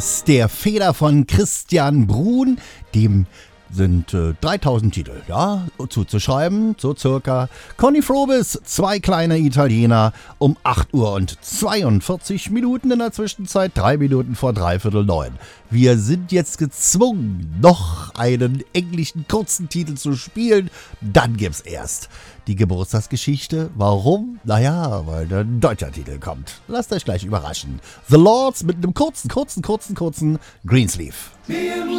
Der Feder von Christian Bruhn, dem sind 3000 Titel, ja, zuzuschreiben, so circa. Conny Frobis, zwei kleine Italiener, um 8 Uhr und 42 Minuten in der Zwischenzeit, 3 Minuten vor 8:45. Wir sind jetzt gezwungen, noch einen englischen kurzen Titel zu spielen, dann gibt's erst die Geburtstagsgeschichte. Warum? Naja, weil ein deutscher Titel kommt. Lasst euch gleich überraschen. The Lords mit einem kurzen Greensleeve.